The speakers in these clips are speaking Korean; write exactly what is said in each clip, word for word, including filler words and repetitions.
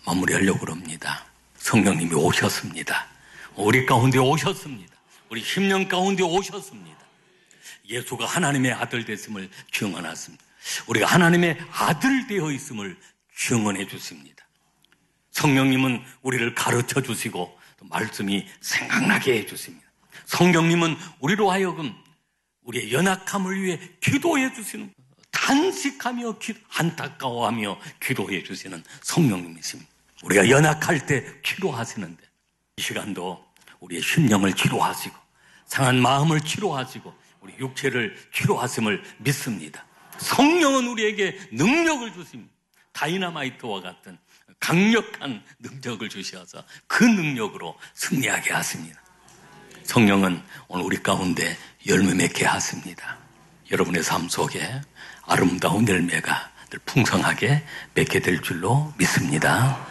마무리하려고 합니다. 성령님이 오셨습니다. 우리 가운데 오셨습니다. 우리 심령 가운데 오셨습니다. 예수가 하나님의 아들 됐음을 증언했습니다. 우리가 하나님의 아들 되어 있음을 증언해 주십니다. 성령님은 우리를 가르쳐 주시고 또 말씀이 생각나게 해 주십니다. 성령님은 우리로 하여금 우리의 연약함을 위해 기도해 주시는, 단식하며 기, 안타까워하며 기도해 주시는 성령님이십니다. 우리가 연약할 때 기도하시는데 이 시간도 우리의 심령을 치료하시고 상한 마음을 치료하시고 우리 육체를 치료하심을 믿습니다. 성령은 우리에게 능력을 주십니다. 다이너마이트와 같은 강력한 능력을 주셔서 그 능력으로 승리하게 하십니다. 성령은 오늘 우리 가운데 열매 맺게 하십니다. 여러분의 삶 속에 아름다운 열매가 늘 풍성하게 맺게 될 줄로 믿습니다.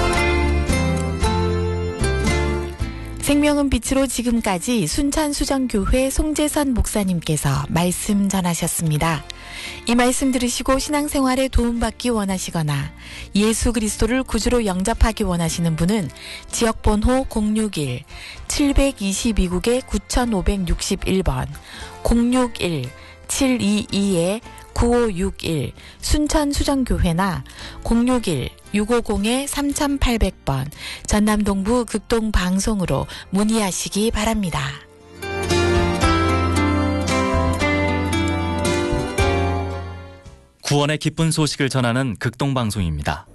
생명은 빛으로 지금까지 순천수정교회 송재선 목사님께서 말씀 전하셨습니다. 이 말씀 들으시고 신앙생활에 도움받기 원하시거나 예수 그리스도를 구주로 영접하기 원하시는 분은 지역번호 공육일 칠이이 국에 구오육일 번 공육일 칠이이 구오육일 순천수정교회나 공육일 육오공 삼팔공공 번 전남동부 극동방송으로 문의하시기 바랍니다. 구원의 기쁜 소식을 전하는 극동방송입니다.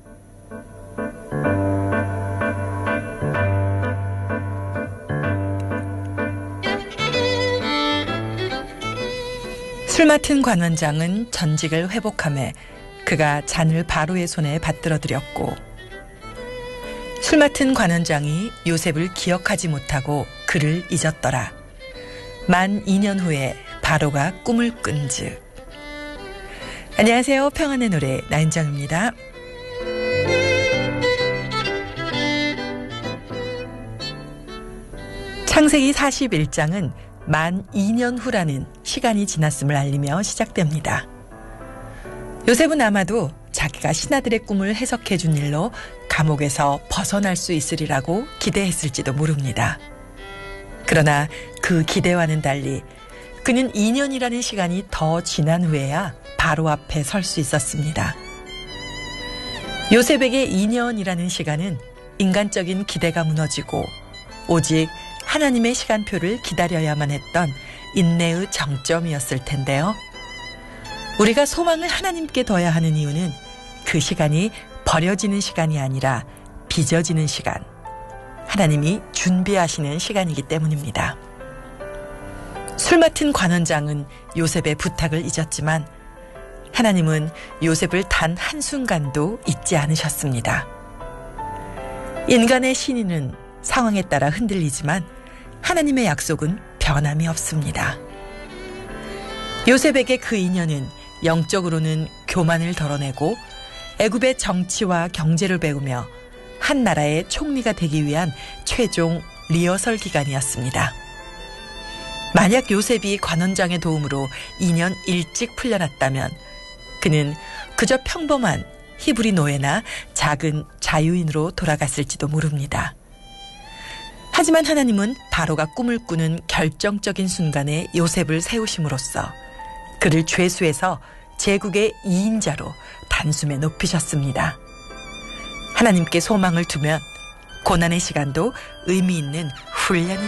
술 맡은 관원장은 전직을 회복하며 그가 잔을 바로의 손에 받들어드렸고, 술 맡은 관원장이 요셉을 기억하지 못하고 그를 잊었더라. 만 이 년 후에 바로가 꿈을 꾼즉. 안녕하세요. 평안의 노래 나윤정입니다. 창세기 사십일 장은 만 이 년 후라는 시간이 지났음을 알리며 시작됩니다. 요셉은 아마도 자기가 신하들의 꿈을 해석해 준 일로 감옥에서 벗어날 수 있으리라고 기대했을지도 모릅니다. 그러나 그 기대와는 달리 그는 이 년이라는 시간이 더 지난 후에야 바로 앞에 설 수 있었습니다. 요셉에게 이 년이라는 시간은 인간적인 기대가 무너지고 오직 하나님의 시간표를 기다려야만 했던 인내의 정점이었을 텐데요. 우리가 소망을 하나님께 둬야 하는 이유는 그 시간이 버려지는 시간이 아니라 빚어지는 시간, 하나님이 준비하시는 시간이기 때문입니다. 술 맡은 관원장은 요셉의 부탁을 잊었지만 하나님은 요셉을 단 한순간도 잊지 않으셨습니다. 인간의 신의는 상황에 따라 흔들리지만 하나님의 약속은 변함이 없습니다. 요셉에게 그 인연은 영적으로는 교만을 덜어내고 애굽의 정치와 경제를 배우며 한 나라의 총리가 되기 위한 최종 리허설 기간이었습니다. 만약 요셉이 관원장의 도움으로 이 년 일찍 풀려났다면 그는 그저 평범한 히브리 노예나 작은 자유인으로 돌아갔을지도 모릅니다. 하지만 하나님은 바로가 꿈을 꾸는 결정적인 순간에 요셉을 세우심으로써 그를 죄수에서 제국의 이인자로 단숨에 높이셨습니다. 하나님께 소망을 두면 고난의 시간도 의미 있는 훈련이